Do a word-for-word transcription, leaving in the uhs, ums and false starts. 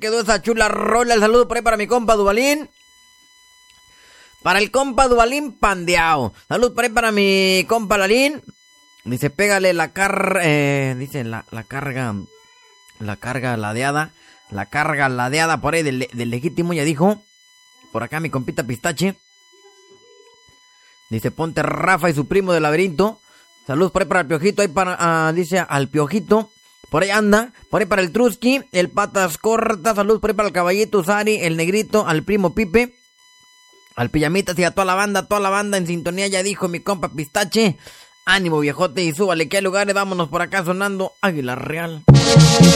quedó esa chula rola. El saludo por ahí para mi compa Duvalín. Para el compa Duvalín Pandeao. Salud por ahí para mi compa Lalín. Dice, pégale la carga, eh, dice la, la carga, la carga ladeada, la carga ladeada por ahí del, del legítimo, ya dijo. Por acá mi compita Pistache. Dice, ponte Rafa y su primo del laberinto. Saludos por ahí para el Piojito, ahí para, uh, dice al Piojito. Por ahí anda, por ahí para el Truski, el Patas Cortas. Saludos por ahí para el Caballito Usari, el Negrito, al primo Pipe. Al Pijamitas y a toda la banda, toda la banda en sintonía, ya dijo mi compa Pistache. Ánimo viejote y súbale que hay lugares, vámonos por acá sonando Águila Real.